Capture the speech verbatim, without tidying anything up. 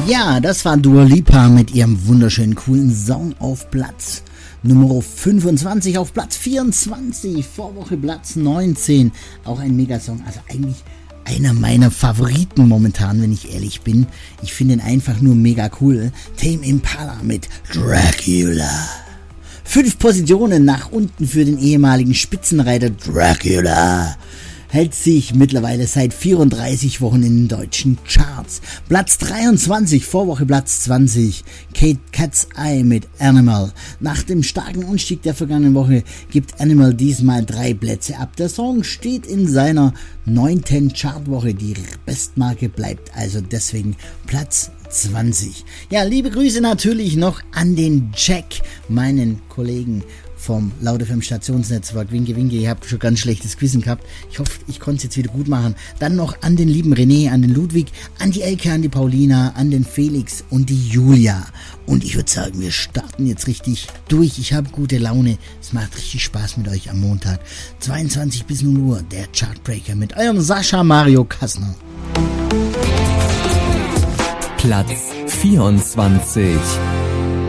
Ja, das war Dua Lipa mit ihrem wunderschönen, coolen Song auf Platz Nummer fünfundzwanzig, auf Platz vierundzwanzig, Vorwoche Platz neunzehn. Auch ein Megasong, also eigentlich einer meiner Favoriten momentan, wenn ich ehrlich bin. Ich finde ihn einfach nur mega cool. Tame Impala mit Dracula. Fünf Positionen nach unten für den ehemaligen Spitzenreiter Dracula. Hält sich mittlerweile seit vierunddreißig Wochen in den deutschen Charts. Platz dreiundzwanzig, Vorwoche Platz zwanzig, Kate Cat's Eye mit Animal. Nach dem starken Anstieg der vergangenen Woche gibt Animal diesmal drei Plätze ab. Der Song steht in seiner neunten Chartwoche. Die Bestmarke bleibt also deswegen Platz zwanzig. Ja, liebe Grüße natürlich noch an den Jack, meinen Kollegen vom Laut F M Stationsnetzwerk. Winke, winke, ihr habt schon ganz schlechtes Gewissen gehabt. Ich hoffe, ich konnte es jetzt wieder gut machen. Dann noch an den lieben René, an den Ludwig, an die Elke, an die Paulina, an den Felix und die Julia. Und ich würde sagen, wir starten jetzt richtig durch. Ich habe gute Laune. Es macht richtig Spaß mit euch am Montag. zweiundzwanzig bis null Uhr, der Chartbreaker mit eurem Sascha Mario Kassner. Platz vierundzwanzig.